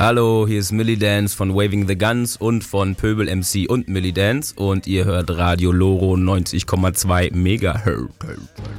Hallo, hier ist Millie Dance von Waving the Guns und von Pöbel MC und Millie Dance und ihr hört Radio Loro 90,2 Megahertz.